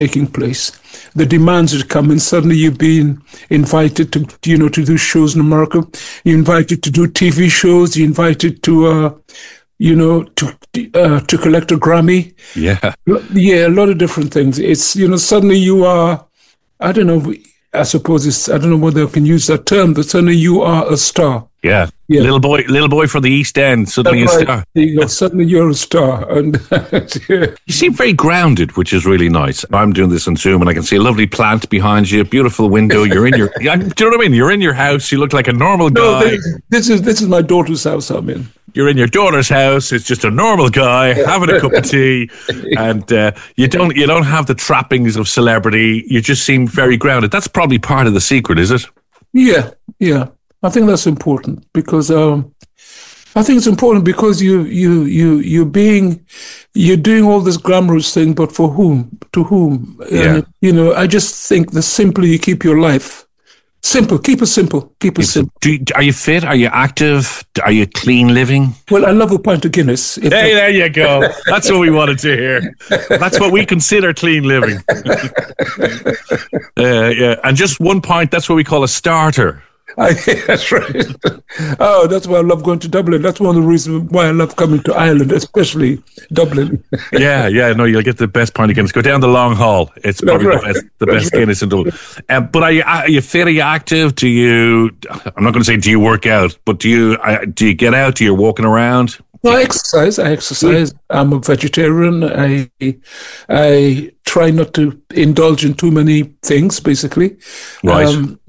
taking place. The demands are coming. Suddenly you've been invited to do shows in America. You're invited to do TV shows. You're invited to collect a Grammy. Yeah. Yeah, a lot of different things. It's, suddenly you are, I don't know, I suppose I don't know whether I can use that term, but suddenly you are a star. Yeah. Little boy from the East End, suddenly a star. Suddenly you're a star. And You seem very grounded, which is really nice. I'm doing this on Zoom and I can see a lovely plant behind you, beautiful window. You're in your, do you know what I mean? You're in your house. You look like a normal guy. This is my daughter's house I'm in. You're in your daughter's house. It's just a normal guy having a cup of tea, and you don't have the trappings of celebrity. You just seem very grounded. That's probably part of the secret, is it? Yeah. I think that's important because you're doing all this glamorous thing, but for whom? To whom? Yeah. And, I just think the simpler you keep your life. Simple. Keep it simple. Are you fit? Are you active? Are you clean living? Well, I love a pint of Guinness. Hey, there you go. That's what we wanted to hear. That's what we consider clean living. Yeah. And just 1 pint, that's what we call a starter. That's right. Oh, that's why I love going to Dublin. That's one of the reasons why I love coming to Ireland, especially Dublin. Yeah. No, you'll get the best pint of Guinness. Go down the long haul. It's probably the best Guinness in Dublin. But are you fit? Are you active? Do you? I'm not going to say do you work out, but do you get out? Do you walking around? No, I exercise. I'm a vegetarian. I try not to indulge in too many things, basically. Right.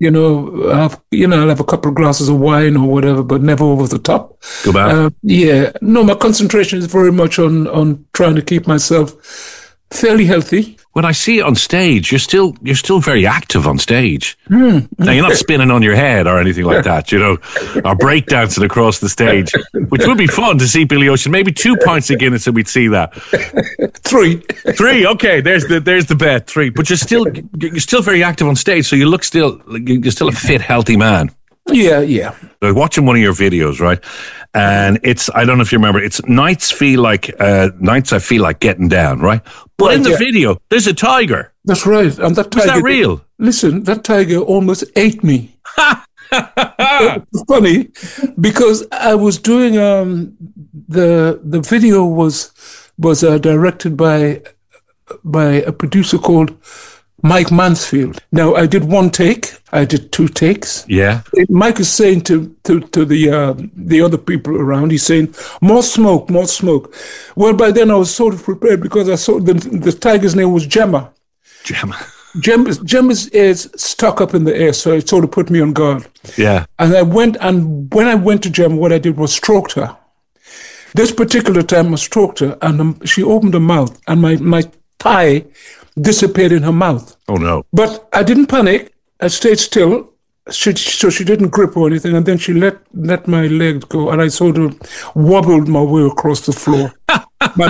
I'll have a couple of glasses of wine or whatever, but never over the top. Go back. No, my concentration is very much on trying to keep myself fairly healthy. When I see it on stage, you're still very active on stage. Now you're not spinning on your head or anything like that, or breakdancing across the stage, which would be fun to see Billy Ocean. Maybe 2 pints of Guinness and we'd see that. 3. 3. Okay, there's the bet. 3. But you're still very active on stage, so you're still a fit, healthy man. Yeah. I was watching one of your videos, right? And I don't know if you remember, it's nights I feel like getting down, right? But in the video, there's a tiger. That's right. And that tiger. Was that real? Listen, that tiger almost ate me. It's funny because I was doing, the video was directed by a producer called Mike Mansfield. Now, I did 1 take. I did 2 takes. Yeah. Mike is saying to the other people around, he's saying, more smoke. Well, by then I was sort of prepared because I saw the tiger's name was Gemma. Gemma is stuck up in the air, so it sort of put me on guard. Yeah. And when I went to Gemma, what I did was stroked her. This particular time I stroked her, and she opened her mouth, and my thigh disappeared in her mouth. Oh no! But I didn't panic. I stayed still, so she didn't grip or anything. And then she let my legs go, and I sort of wobbled my way across the floor. my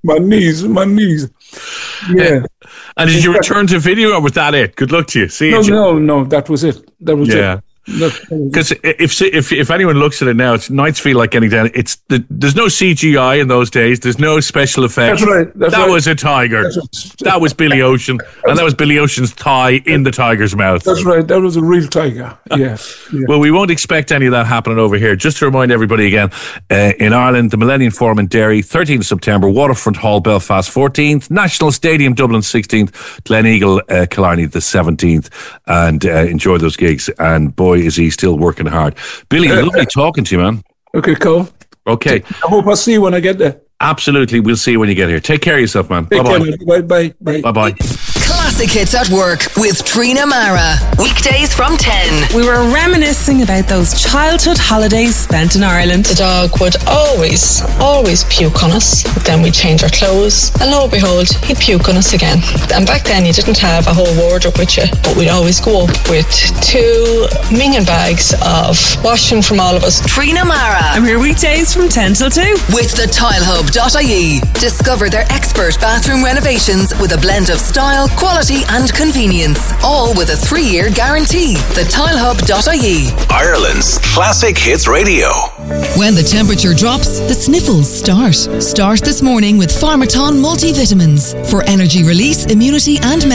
knees. Yeah. And did you return to video, or was that it? Good luck to you. See you. No. That was it. Yeah. Because if anyone looks at it now, nights feel like getting down. There's no CGI in those days. There's no special effects. That's right. That was a tiger. That was Billy Ocean, and that was Billy Ocean's thigh in the tiger's mouth. That's right. That was a real tiger. Yeah. Well, we won't expect any of that happening over here. Just to remind everybody again, in Ireland, the Millennium Forum in Derry, 13th September, Waterfront Hall, Belfast, 14th, National Stadium, Dublin, 16th, Gleneagle, Killarney, the 17th, and enjoy those gigs. And boy, is he still working hard. Billy, lovely talking to you, man. Okay, cool. Okay. I hope I'll see you when I get there. Absolutely. We'll see you when you get here. Take care of yourself, man. Bye-bye. Bye-bye. Bye-bye. Classic Hits at Work with Trina Mara. Weekdays from 10. We were reminiscing about those childhood holidays spent in Ireland. The dog would always puke on us. Then we'd change our clothes, and lo and behold, he'd puke on us again. And back then you didn't have a whole wardrobe with you, but we'd always go up with 2 minging bags of washing from all of us. Trina Mara. I'm here weekdays from 10 till 2. With the tilehub.ie. Discover their expert bathroom renovations with a blend of style, quality quality and convenience. All with a 3-year guarantee. Thetilehub.ie. Ireland's classic hits radio. When the temperature drops, the sniffles start. Start this morning with Pharmaton multivitamins for energy release, immunity and